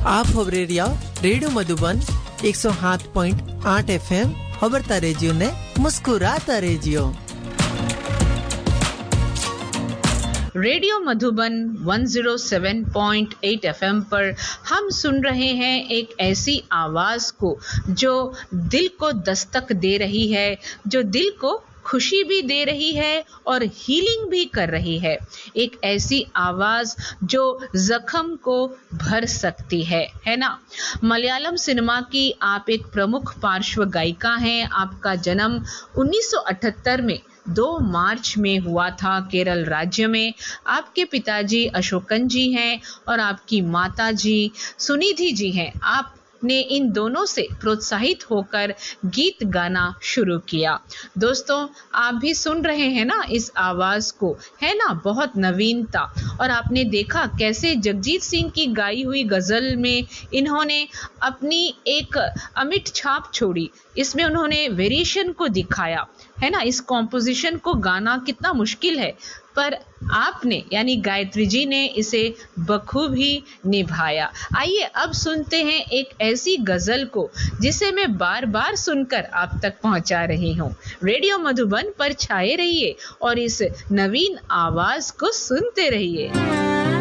आप खबरेरिया radio Madhuban 107.8 FM खबरता रेजियो ने मुस्कुराता रेजियो। रेडियो मधुबन 107.8 FM पर हम सुन रहे हैं एक ऐसी आवाज को जो दिल को दस्तक दे रही है, जो दिल को खुशी भी दे रही है और हीलिंग भी कर रही है। एक ऐसी आवाज जो जख्म को भर सकती है ना। मलयालम सिनेमा की आप एक प्रमुख पार्श्व गायिका हैं। आपका जन्म 1978 में 2 मार्च में हुआ था केरल राज्य में। आपके पिताजी अशोकन जी हैं और आपकी माता जी सुनिधि जी हैं। आपने इन दोनों से प्रोत्साहित होकर गीत गाना शुरू किया। दोस्तों, आप भी सुन रहे हैं ना इस आवाज को, है ना, बहुत नवीनता। और आपने देखा कैसे जगजीत सिंह की गाई हुई गजल में इन्होंने अपनी एक अमिट छाप छोड़ी। इसमें उन्होंने वेरिएशन को दिखाया, है ना। इस कॉम्पोजिशन को गाना कितना मुश्किल है, पर आपने यानी गायत्री जी ने इसे बखूबी निभाया। आइए अब सुनते हैं एक ऐसी गजल को जिसे मैं बार बार सुनकर आप तक पहुंचा रही हूँ। रेडियो मधुबन पर छाए रहिए और इस नवीन आवाज को सुनते रहिए।